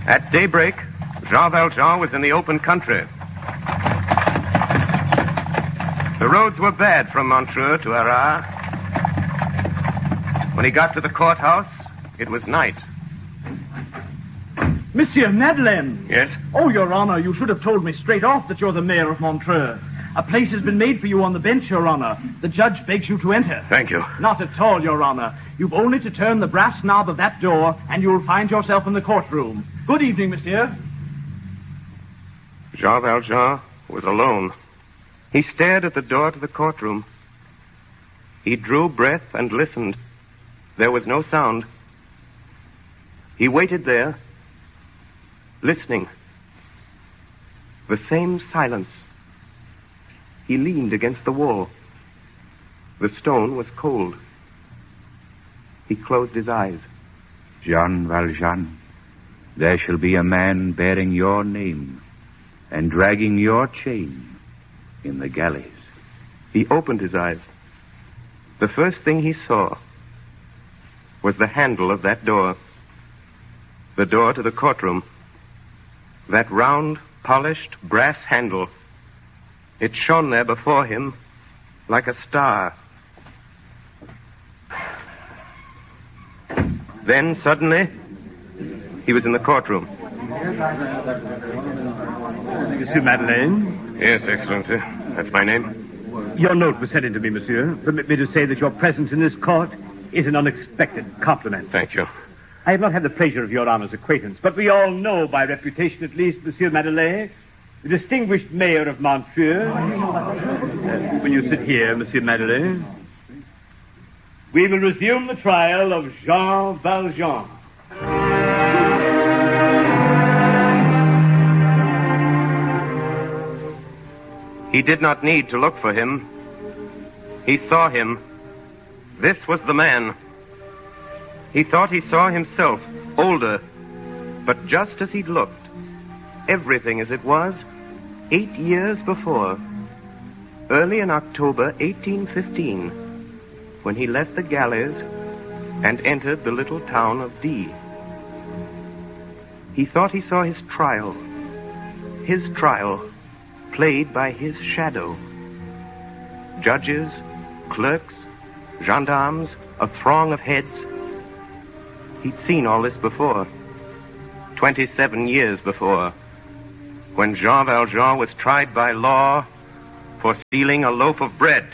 At daybreak, Jean Valjean was in the open country. The roads were bad from Montreux to Arras. When he got to the courthouse, it was night. Monsieur Madeleine! Yes? Oh, Your Honor, you should have told me straight off that you're the mayor of Montreux. A place has been made for you on the bench, Your Honor. The judge begs you to enter. Thank you. Not at all, Your Honor. You've only to turn the brass knob of that door, and you'll find yourself in the courtroom. Good evening, monsieur. Jean Valjean was alone. He stared at the door to the courtroom. He drew breath and listened. There was no sound. He waited there, listening. The same silence. He leaned against the wall. The stone was cold. He closed his eyes. Jean Valjean, there shall be a man bearing your name and dragging your chain in the galleys. He opened his eyes. The first thing he saw was the handle of that door. The door to the courtroom. That round, polished brass handle. It shone there before him like a star. Then, suddenly, he was in the courtroom. Monsieur Madeleine? Yes, Excellency. That's my name. Your note was sent in to me, monsieur. Permit me to say that your presence in this court is an unexpected compliment. Thank you. I have not had the pleasure of your honor's acquaintance, but we all know, by reputation at least, Monsieur Madeleine, the distinguished mayor of Montreux. Will you sit here, Monsieur Madeleine? We will resume the trial of Jean Valjean. He did not need to look for him. He saw him. This was the man. He thought he saw himself, older, but just as he'd looked. Everything as it was 8 years before. Early in October 1815, when he left the galleys and entered the little town of D. He thought he saw his trial played by his shadow. Judges, clerks, gendarmes, a throng of heads. He'd seen all this before, 27 years before, when Jean Valjean was tried by law for stealing a loaf of bread.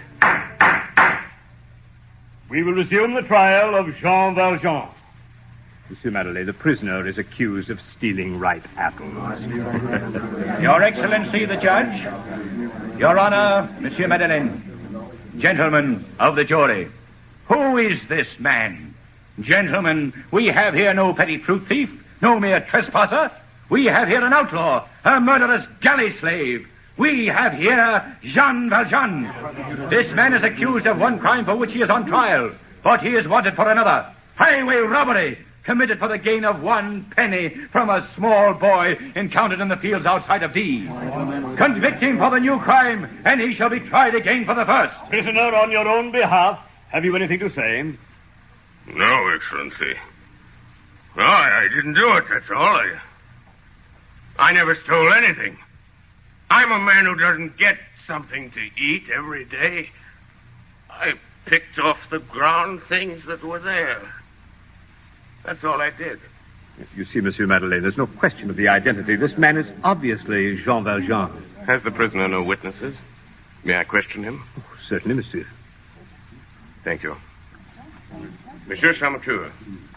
We will resume the trial of Jean Valjean. Monsieur Madeleine, the prisoner is accused of stealing ripe apples. Your Excellency, the Judge. Your Honor, Monsieur Madeleine. Gentlemen of the jury, who is this man? Gentlemen, we have here no petty fruit thief, no mere trespasser. We have here an outlaw, a murderous galley slave. We have here Jean Valjean. This man is accused of one crime for which he is on trial, but he is wanted for another. Highway robbery, committed for the gain of 1 penny from a small boy encountered in the fields outside of D. Convict him for the new crime, and he shall be tried again for the first. Prisoner, on your own behalf, have you anything to say? No, Excellency. No, I didn't do it, that's all. I never stole anything. I'm a man who doesn't get something to eat every day. I picked off the ground things that were there. That's all I did. You see, Monsieur Madeleine, there's no question of the identity. This man is obviously Jean Valjean. Has the prisoner no witnesses? May I question him? Oh, certainly, monsieur. Thank you. Monsieur Champmathieu,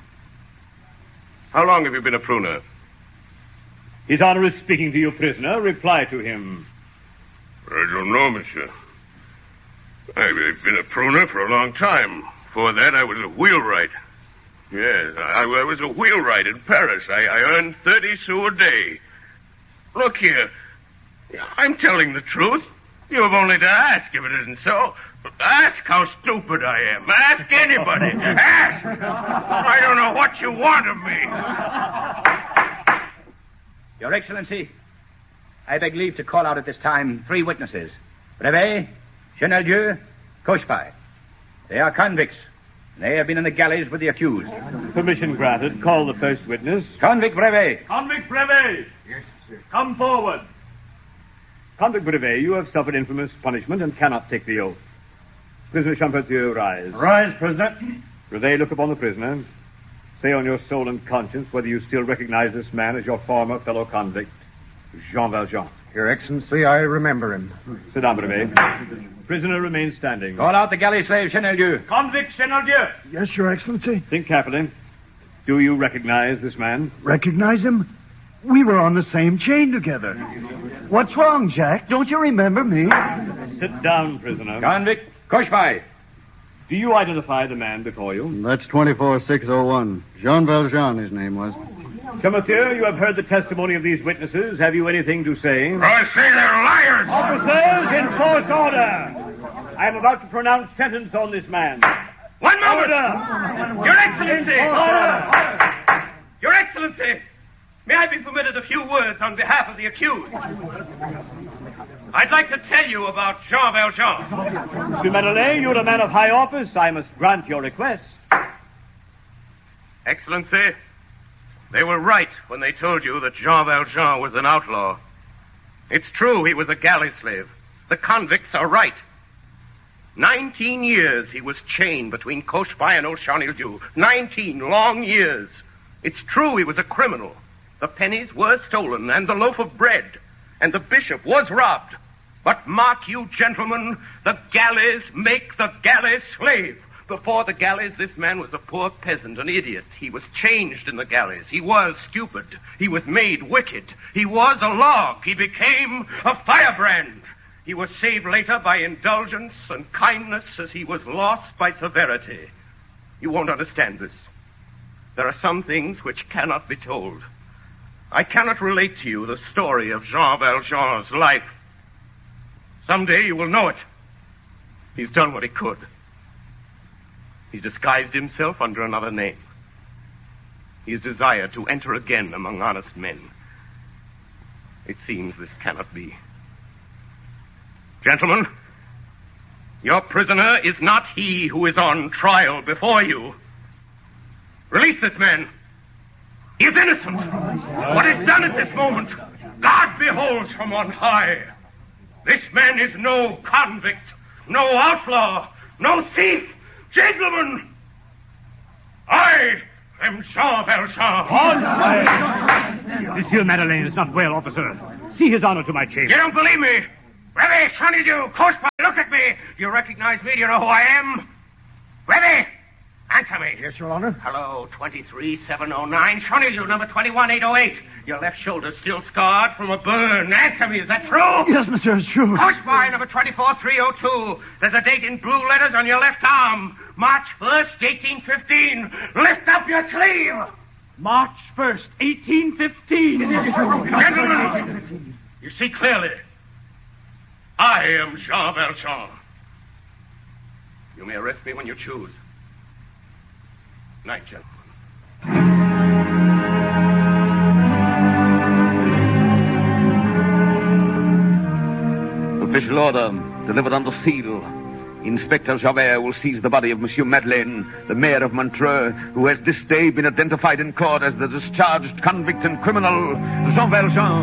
how long have you been a pruner? His Honor is speaking to you, prisoner. Reply to him. I don't know, monsieur. I've been a pruner for a long time. Before that, I was a wheelwright. Yes, I was a wheelwright in Paris. I earned 30 sous a day. Look here. I'm telling the truth. You have only to ask if it isn't so. Ask how stupid I am. Ask anybody. Ask. I don't know what you want of me. Your Excellency, I beg leave to call out at this time 3 witnesses. Brevet, Chenaldieu, Cochepaille. They are convicts. They have been in the galleys with the accused. Permission granted. Call the first witness. Convict Brevet. Convict Brevet! Yes, sir. Come forward. Convict Brevet, you have suffered infamous punishment and cannot take the oath. Prisoner Champetier, rise. Rise, prisoner. Brevet, look upon the prisoner. Say on your soul and conscience whether you still recognize this man as your former fellow convict, Jean Valjean. Your Excellency, I remember him. Sit down, Brevet. Prisoner remains standing. Call out the galley slave, Chenildieu. Convict Chenildieu! Yes, Your Excellency. Think carefully. Do you recognize this man? Recognize him? We were on the same chain together. What's wrong, Jack? Don't you remember me? Sit down, prisoner. Convict Cochepaille. Do you identify the man before you? That's 24601. Jean Valjean, his name was. Champetier, you have heard the testimony of these witnesses. Have you anything to say? I say they're liars! Officers, enforce order! I am about to pronounce sentence on this man. One moment! Order! Your Excellency! Order! Your Excellency! May I be permitted a few words on behalf of the accused? I'd like to tell you about Jean Valjean. Monsieur Madeleine, you're a man of high office. I must grant your request. Excellency, they were right when they told you that Jean Valjean was an outlaw. It's true he was a galley slave. The convicts are right. 19 years he was chained between Cochepaille and old Chenildieu. 19 long years. It's true he was a criminal. The pennies were stolen, and the loaf of bread, and the bishop was robbed. But mark you, gentlemen, the galleys make the galley slave. Before the galleys, this man was a poor peasant, an idiot. He was changed in the galleys. He was stupid. He was made wicked. He was a log. He became a firebrand. He was saved later by indulgence and kindness as he was lost by severity. You won't understand this. There are some things which cannot be told. I cannot relate to you the story of Jean Valjean's life. Someday you will know it. He's done what he could. He's disguised himself under another name. He has desired to enter again among honest men. It seems this cannot be. Gentlemen, your prisoner is not he who is on trial before you. Release this man. He is innocent. What is done at this moment, God beholds from on high. This man is no convict, no outlaw, no thief. Gentlemen, I am Jean Valjean. Monsieur Madeleine is not well, officer. See his honor to my chamber. You don't believe me? Brevet, Chenildieu, Cochepaille, look at me. Do you recognize me? Do you know who I am? Brevet, answer me. Yes, Your Honor. Hello, 23709, Chenildieu, number 21808. Your left shoulder still scarred from a burn. Answer me, is that true? Yes, monsieur, it's true. Cochepaille, number 24302. There's a date in blue letters on your left arm. March 1st, 1815. Lift up your sleeve. March 1st, 1815. Gentlemen, you see clearly. I am Jean Valjean. You may arrest me when you choose. Night, gentlemen. Official order, delivered under seal. Inspector Javert will seize the body of Monsieur Madeleine, the mayor of Montreux, who has this day been identified in court as the discharged convict and criminal, Jean Valjean.